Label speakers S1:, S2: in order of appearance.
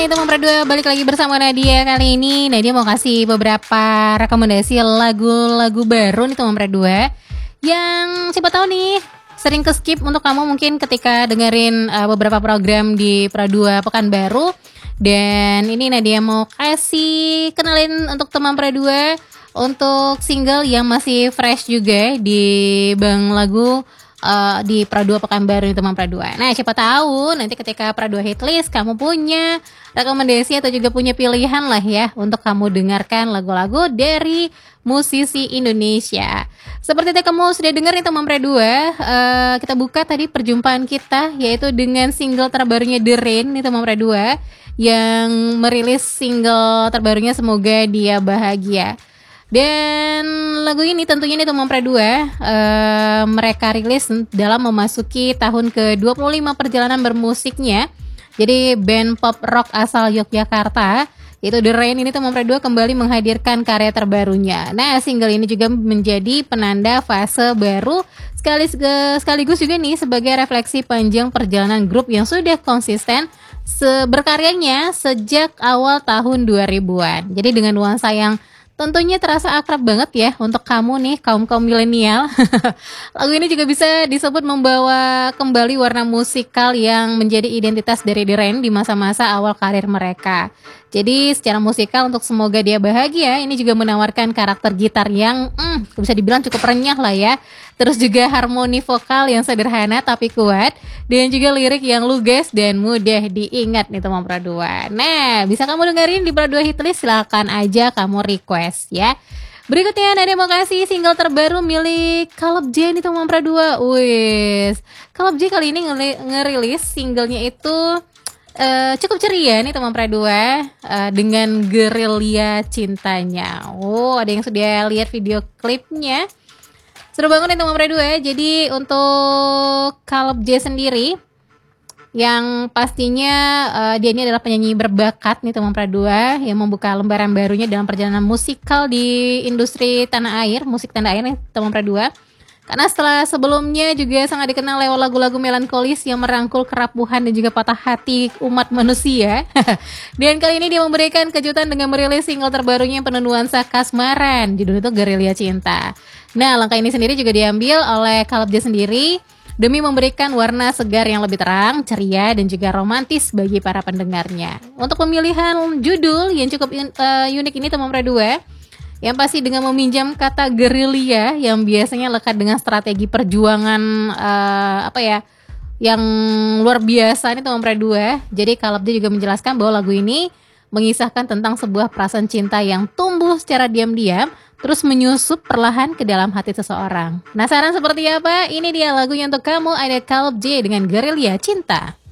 S1: Hai teman berdua, balik lagi bersama Nadia. Kali ini Nadia mau kasih beberapa rekomendasi lagu-lagu baru nih teman berdua, yang siapa tahu nih sering ke skip untuk kamu mungkin ketika dengerin beberapa program di Pro2 Pekanbaru. Dan ini Nadia mau kasih kenalin untuk teman Pro2 untuk single yang masih fresh juga di Bang Lagu di Pro2 Pekanbaru nih teman Pro2. Nah siapa tahu nanti ketika Pro2 Hitlist kamu punya rekomendasi atau juga punya pilihan lah ya untuk kamu dengarkan lagu-lagu dari musisi Indonesia. Seperti yang kamu sudah dengar nih teman Pro2, kita buka tadi perjumpaan kita yaitu dengan single terbarunya The Rain nih teman Pro2 yang merilis single terbarunya Semoga Dia Bahagia. Dan lagu ini tentunya nih teman Pro2 mereka rilis dalam memasuki tahun ke-25 perjalanan bermusiknya. Jadi band pop rock asal Yogyakarta yaitu The Rain ini teman Pro2 kembali menghadirkan karya terbarunya. Nah single ini juga menjadi penanda fase baru sekaligus juga nih sebagai refleksi panjang perjalanan grup yang sudah konsisten berkaryanya sejak awal tahun 2000-an. Jadi dengan nuansa yang tentunya terasa akrab banget ya untuk kamu nih kaum milenial. Lagu ini juga bisa disebut membawa kembali warna musikal yang menjadi identitas dari The Rain di masa-masa awal karir mereka. Jadi secara musikal untuk Semoga Dia Bahagia ini juga menawarkan karakter gitar yang bisa dibilang cukup renyah lah ya. Terus juga harmoni vokal yang sederhana tapi kuat, dan juga lirik yang lugas dan mudah diingat nih teman Pro2. Nah bisa kamu dengerin di Pro2 Hitlist, silakan aja kamu request ya. Berikutnya Nadia mau kasih single terbaru milik Caleb J nih teman Pro2. Wis, Caleb J kali ini ngerilis singlenya itu cukup ceria nih teman Pro2 dengan Gerilya Cintanya. Oh, ada yang sudah lihat video klipnya? Seru banget nih teman Pro2. Jadi untuk Caleb J sendiri yang pastinya dia ini adalah penyanyi berbakat nih teman Pro2 yang membuka lembaran barunya dalam perjalanan musikal di industri tanah air, musik tanah air nih teman Pro2. Karena setelah sebelumnya juga sangat dikenal lewat lagu-lagu melankolis yang merangkul kerapuhan dan juga patah hati umat manusia. Dan kali ini dia memberikan kejutan dengan merilis single terbarunya yang penuh nuansa kasmaran. Judul itu Gerilya Cinta. Nah langkah ini sendiri juga diambil oleh Caleb J sendiri demi memberikan warna segar yang lebih terang, ceria, dan juga romantis bagi para pendengarnya. Untuk pemilihan judul yang cukup unik ini teman Pro2, yang pasti dengan meminjam kata gerilya yang biasanya lekat dengan strategi perjuangan yang luar biasa nih teman Pro2. Jadi Caleb J juga menjelaskan bahwa lagu ini mengisahkan tentang sebuah perasaan cinta yang tumbuh secara diam-diam terus menyusup perlahan ke dalam hati seseorang. Penasaran seperti apa? Ini dia lagunya untuk kamu, ada Caleb J dengan Gerilya Cinta.